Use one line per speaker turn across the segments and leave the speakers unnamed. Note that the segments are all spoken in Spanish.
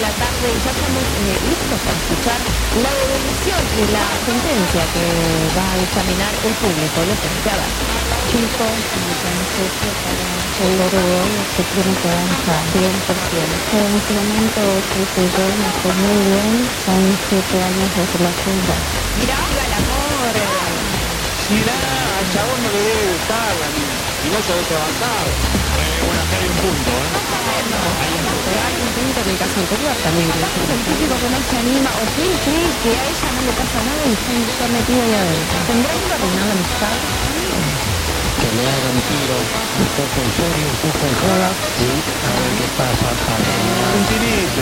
la tarde y ya estamos listos para escuchar la devolución y la sentencia que va a examinar el público. Lo que a ver.
Chicos, mi consejo para el oro de hoy es que tiene que avanzar 100%. En este momento que yo me estoy muy bien, son 7 años de relación ya.
Mirá, viva el amor.
Si al chabón no le debe gustar la mina, y no se debe avanzar.
Bueno, acá hay un punto, ¿eh?
Hay un punto en el caso anterior también.
Es el típico que no se anima o que él cree que a ella no le pasa nada y está metido ahí adentro. ¿Tendrá que arruinar la amistad?
Que le hagan tiro, un poco en serio, un poco en joda y a ver qué pasa para
Un tirito.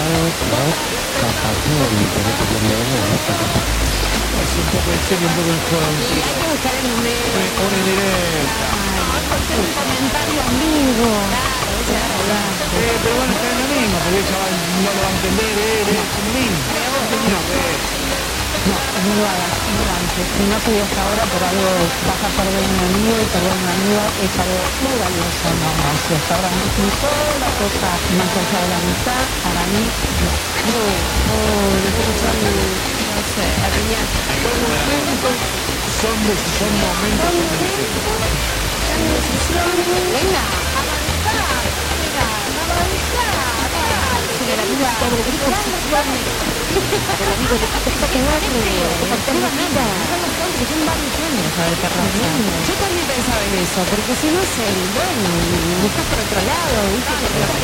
Es un poco en serio, un poco en juego.
Y hay que buscar el número.
Una indirecta.
Un comentario amigo.
Claro, esa es la verdad.
Pero bueno, está en lo mismo, porque el chaval no lo va a entender, es lo mismo.
No lo hagas, no lo hagas. Si no se dio hasta ahora, por algo vas a perder un amigo y perder una amiga es algo muy valioso. No, si hasta ahora no hizo la cosa más allá de la amistad, para mí, no.
No sé, Ariñán.
Son momentos en
Venga, avanzar. Señora amiga, son varios años a ver qué raza. Yo también pensaba en eso, porque si no es el bueno, buscas por otro lado, ¿viste?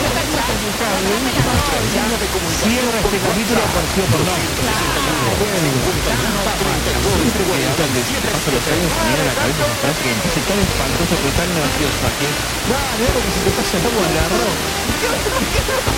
Cierra este capítulo partido por no.
Paso los años y me viene a la cabeza esa frase que empieza tan espantosa, pero tan graciosa que es, dale, algo que se te pasa el agua en la arroz.